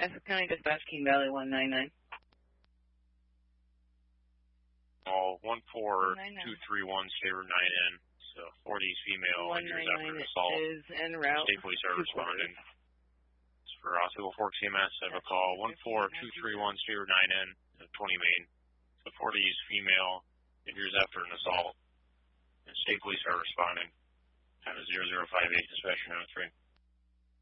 Essex County Dispatch, King Valley 199. All 14231, stay route 9N. So 40's female, injuries after an assault. Is en route. State police are responding. For Osceola Fork CMS, I have a call 14231, stay route 9N, 20 Main. So 40's female, injuries after an assault. And state police are responding. Time is 0058, dispatch 903.